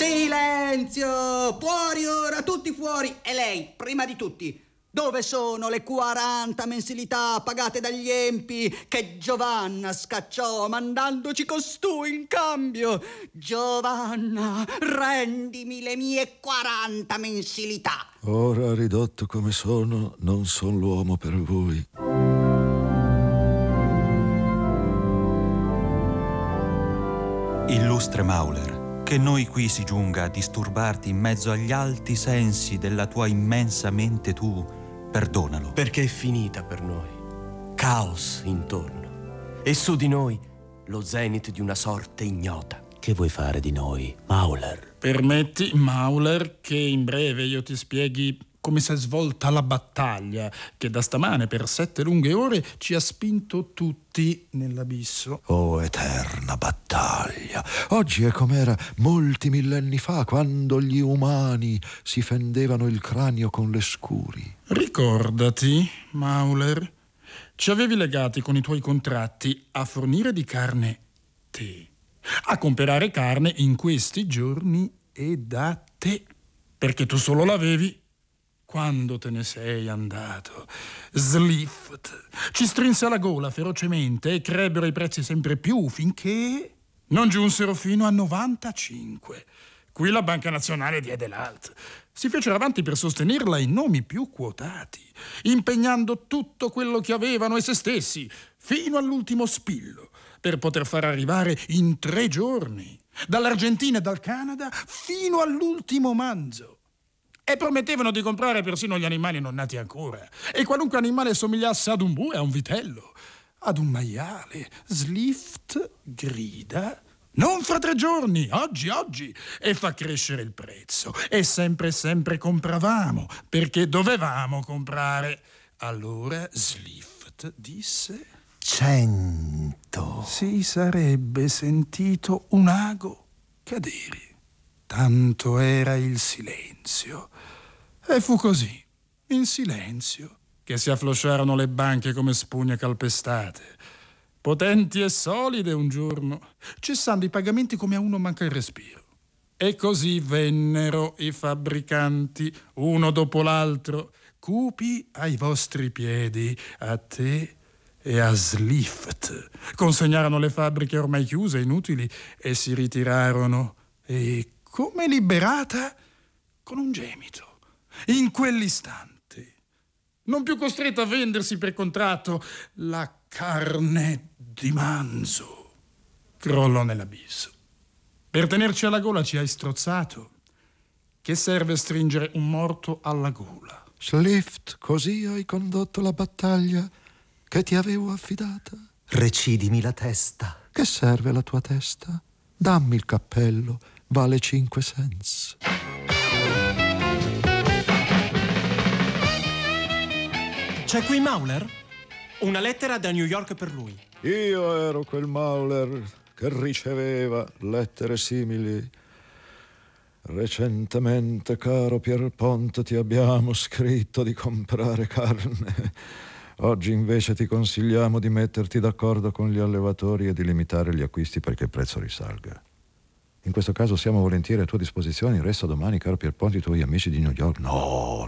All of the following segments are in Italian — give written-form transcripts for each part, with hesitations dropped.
Silenzio! Fuori ora, tutti fuori! E lei, prima di tutti, dove sono le 40 mensilità pagate dagli empi che Giovanna scacciò mandandoci costui in cambio? Giovanna, rendimi le mie 40 mensilità! Ora, ridotto come sono, non son l'uomo per voi. Illustre Mauler, che noi qui si giunga a disturbarti in mezzo agli alti sensi della tua immensa mente, tu perdonalo. Perché è finita per noi. Caos intorno. E su di noi lo zenit di una sorte ignota. Che vuoi fare di noi, Mauler? Permetti, Mauler, che in breve io ti spieghi come si è svolta la battaglia che da stamane per 7 lunghe ore ci ha spinto tutti nell'abisso. Oh, eterna battaglia! Oggi è com'era molti millenni fa, quando gli umani si fendevano il cranio con le scuri. Ricordati, Mauler, ci avevi legati con i tuoi contratti a fornire di carne te, a comprare carne in questi giorni e da te, perché tu solo l'avevi quando te ne sei andato. Slift ci strinse alla gola ferocemente e crebbero i prezzi sempre più finché non giunsero fino a 95. Qui la Banca Nazionale diede l'alt. Si fecero avanti per sostenerla in nomi più quotati, impegnando tutto quello che avevano e se stessi, fino all'ultimo spillo, per poter far arrivare in 3 giorni, dall'Argentina e dal Canada, fino all'ultimo manzo. E promettevano di comprare persino gli animali non nati ancora. E qualunque animale somigliasse ad un bue, a un vitello, ad un maiale. Slift grida: non fra 3 giorni, oggi, e fa crescere il prezzo. E sempre compravamo, perché dovevamo comprare. Allora Slift disse: 100. Si sarebbe sentito un ago cadere. Tanto era il silenzio. E fu così, in silenzio, che si afflosciarono le banche come spugne calpestate, potenti e solide un giorno, cessando i pagamenti come a uno manca il respiro. E così vennero i fabbricanti, uno dopo l'altro, cupi ai vostri piedi, a te e a Slift. Consegnarono le fabbriche ormai chiuse, inutili, e si ritirarono. E come liberata, con un gemito, in quell'istante, non più costretta a vendersi per contratto, la carne di manzo crollò nell'abisso. Per tenerci alla gola ci hai strozzato. Che serve stringere un morto alla gola? Slift, così hai condotto la battaglia che ti avevo affidata? Recidimi la testa. Che serve la tua testa? Dammi il cappello, vale 5 cents. C'è qui Mauler? Una lettera da New York per lui. Io ero quel Mauler che riceveva lettere simili. Recentemente, caro Pierpont, ti abbiamo scritto di comprare carne. Oggi invece ti consigliamo di metterti d'accordo con gli allevatori e di limitare gli acquisti perché il prezzo risalga. In questo caso siamo volentieri a tua disposizione. Resta domani, caro Pierpont, i tuoi amici di New York. No,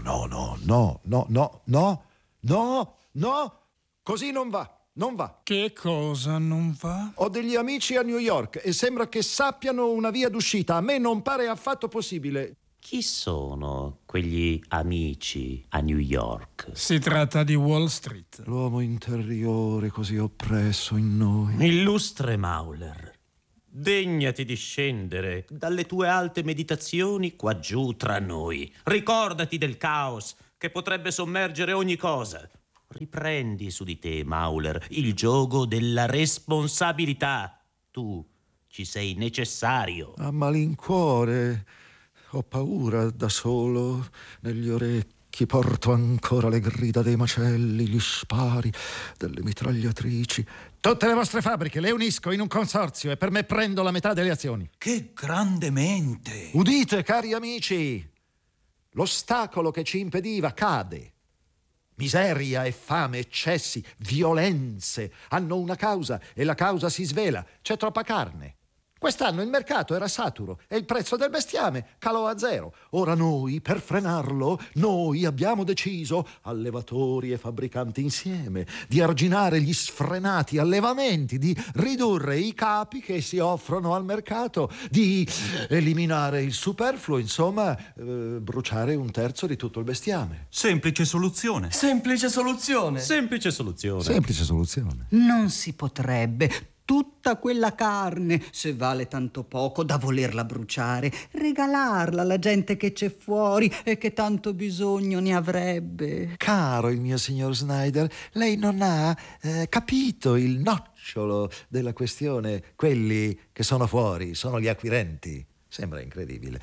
così non va. Che cosa non va? Ho degli amici a New York e sembra che sappiano una via d'uscita. A me non pare affatto possibile. Chi sono quegli amici a New York? Si tratta di Wall Street. L'uomo interiore così oppresso in noi. Illustre Mauler, degnati di scendere dalle tue alte meditazioni qua giù tra noi. Ricordati del caos che potrebbe sommergere ogni cosa. Riprendi su di te, Mauler, il giogo della responsabilità. Tu ci sei necessario. A malincuore, ho paura da solo. Negli orecchi porto ancora le grida dei macelli, gli spari delle mitragliatrici. Tutte le vostre fabbriche le unisco in un consorzio e per me prendo la metà delle azioni. Che grandemente! Udite, cari amici, l'ostacolo che ci impediva cade. Miseria e fame, eccessi, violenze hanno una causa e la causa si svela. C'è troppa carne. Quest'anno il mercato era saturo e il prezzo del bestiame calò a zero. Ora noi, per frenarlo, noi abbiamo deciso, allevatori e fabbricanti insieme, di arginare gli sfrenati allevamenti, di ridurre i capi che si offrono al mercato, di eliminare il superfluo, insomma, bruciare un terzo di tutto il bestiame. Semplice soluzione. Semplice soluzione. Semplice soluzione. Semplice soluzione. Non si potrebbe. Tutta quella carne, se vale tanto poco da volerla bruciare, regalarla alla gente che c'è fuori e che tanto bisogno ne avrebbe. Caro il mio signor Snyder, lei non ha capito il nocciolo della questione. Quelli che sono fuori sono gli acquirenti. Sembra incredibile.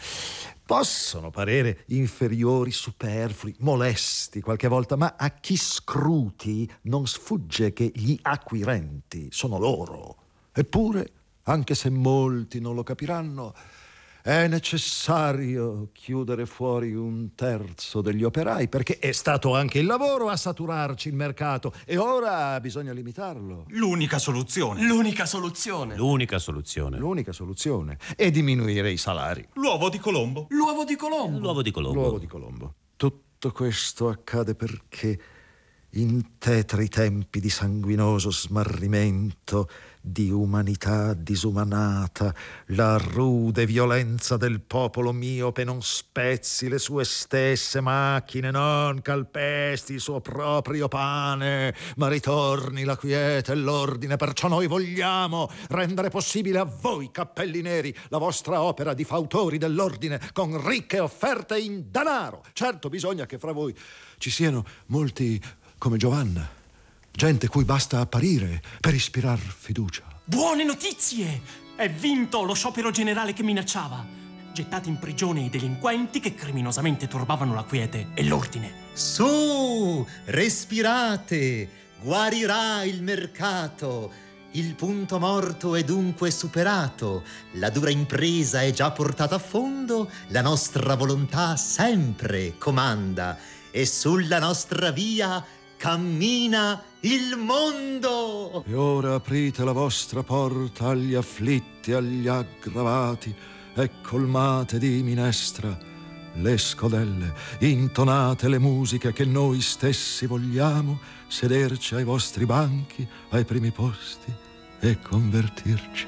Possono parere inferiori, superflui, molesti qualche volta, ma a chi scruti non sfugge che gli acquirenti sono loro. Eppure, anche se molti non lo capiranno, è necessario chiudere fuori un terzo degli operai, perché è stato anche il lavoro a saturarci il mercato e ora bisogna limitarlo. L'unica soluzione. L'unica soluzione. L'unica soluzione. L'unica soluzione è diminuire i salari. L'uovo di Colombo. L'uovo di Colombo. L'uovo di Colombo. L'uovo di Colombo. Tutto questo accade perché in tetri tempi di sanguinoso smarrimento, di umanità disumanata, la rude violenza del popolo miope non spezzi le sue stesse macchine, non calpesti il suo proprio pane, ma ritorni la quiete e l'ordine. Perciò noi vogliamo rendere possibile a voi, cappelli neri, la vostra opera di fautori dell'ordine con ricche offerte in denaro. Certo, bisogna che fra voi ci siano molti come Giovanna, gente cui basta apparire per ispirar fiducia. Buone notizie! È vinto lo sciopero generale che minacciava. Gettati in prigione i delinquenti che criminosamente turbavano la quiete e l'ordine. Su, respirate, guarirà il mercato. Il punto morto è dunque superato. La dura impresa è già portata a fondo. La nostra volontà sempre comanda. E sulla nostra via cammina il mondo. E ora aprite la vostra porta agli afflitti, agli aggravati, e colmate di minestra le scodelle, intonate le musiche che noi stessi vogliamo, sederci ai vostri banchi, ai primi posti e convertirci